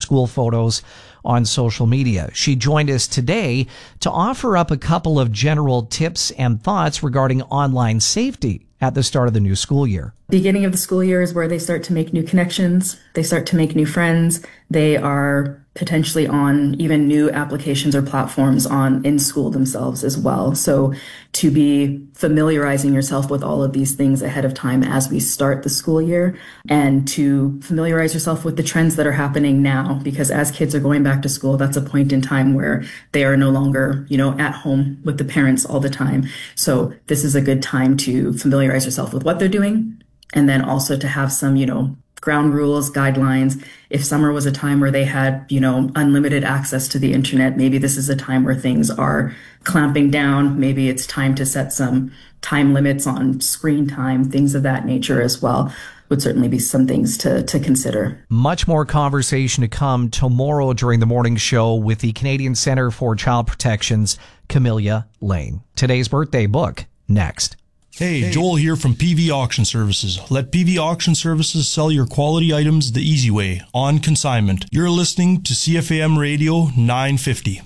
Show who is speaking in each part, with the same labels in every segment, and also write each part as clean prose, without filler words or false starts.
Speaker 1: school photos on social media. She joined us today to offer up a couple of general tips and thoughts regarding online safety at the start of the new school year.
Speaker 2: Beginning of the school year is where they start to make new connections. They start to make new friends. They are potentially on even new applications or platforms in school themselves as well. So to be familiarizing yourself with all of these things ahead of time as we start the school year, and to familiarize yourself with the trends that are happening now, because as kids are going back to school, that's a point in time where they are no longer, at home with the parents all the time. So this is a good time to familiarize yourself with what they're doing. And then also to have some, ground rules, guidelines. If summer was a time where they had, unlimited access to the internet, maybe this is a time where things are clamping down. Maybe it's time to set some time limits on screen time, things of that nature as well. Would certainly be some things to consider.
Speaker 1: Much more conversation to come tomorrow during the morning show with the Canadian Centre for Child Protection's Camelia Lane. Today's birthday book, next.
Speaker 3: Hey, Joel here from PV Auction Services. Let PV Auction Services sell your quality items the easy way, on consignment. You're listening to CFAM Radio 950.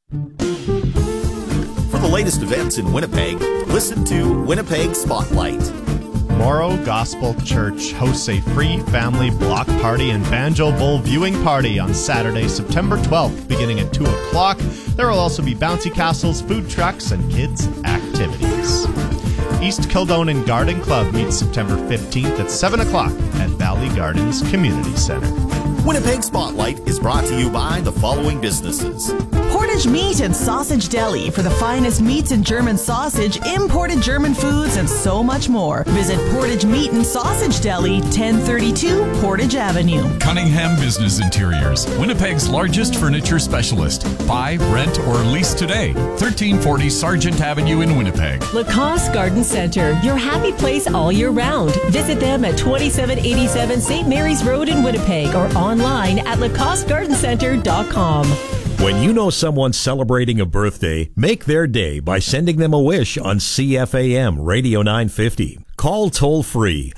Speaker 4: For the latest events in Winnipeg, listen to Winnipeg Spotlight.
Speaker 5: Morrow Gospel Church hosts a free family block party and banjo bowl viewing party on Saturday, September 12th, beginning at 2 o'clock. There will also be bouncy castles, food trucks, and kids' activities. East Kildonan Garden Club meets September 15th at 7 o'clock at Valley Gardens Community Center.
Speaker 4: Winnipeg Spotlight is brought to you by the following businesses.
Speaker 6: Portage Meat and Sausage Deli for the finest meats and German sausage, imported German foods, and so much more. Visit Portage Meat and Sausage Deli, 1032 Portage Avenue.
Speaker 7: Cunningham Business Interiors, Winnipeg's largest furniture specialist. Buy, rent, or lease today. 1340 Sargent Avenue in Winnipeg.
Speaker 8: Lacoste Garden Center, your happy place all year round. Visit them at 2787 St. Mary's Road in Winnipeg or online at lacostegardencenter.com.
Speaker 9: When you know someone's celebrating a birthday, make their day by sending them a wish on CFAM Radio 950. Call toll-free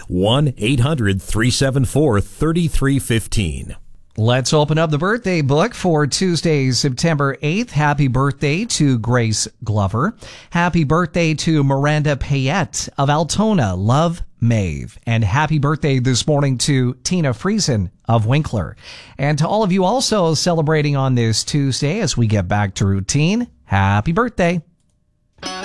Speaker 9: 1-800-374-3315.
Speaker 1: Let's open up the birthday book for Tuesday, September 8th. Happy birthday to Grace Glover. Happy birthday to Miranda Payette of Altona. Love, Maeve. And happy birthday this morning to Tina Friesen of Winkler. And to all of you also celebrating on this Tuesday as we get back to routine, happy birthday.